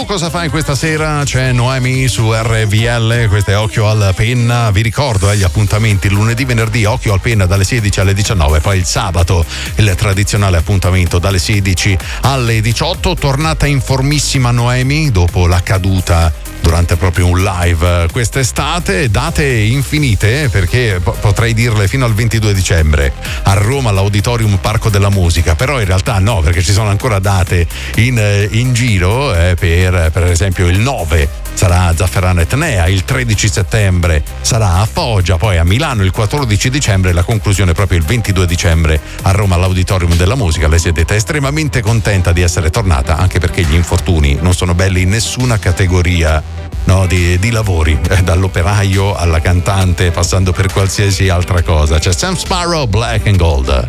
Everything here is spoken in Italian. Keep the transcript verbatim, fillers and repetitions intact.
cosa fai questa sera? C'è Noemi su R V L, questo è Occhio al Penna. Vi ricordo eh, gli appuntamenti: lunedì, venerdì Occhio al Penna dalle sedici alle diciannove, poi il sabato il tradizionale appuntamento dalle sedici alle diciotto. Tornata in formissima Noemi dopo la caduta durante proprio un live quest'estate. Date infinite, perché po- potrei dirle fino al ventidue dicembre a Roma all'Auditorium Parco della Musica, però in realtà no, perché ci sono ancora date in, in giro eh, per per esempio il nove sarà a Zafferana Etnea, il tredici settembre sarà a Foggia, poi a Milano il quattordici dicembre e la conclusione proprio il ventidue dicembre a Roma all'Auditorium della Musica. Lei si è detta estremamente contenta di essere tornata, anche perché gli infortuni non sono belli in nessuna categoria, no, di, di lavori, eh, dall'operaio alla cantante passando per qualsiasi altra cosa. C'è Sam Sparrow, Black and Gold.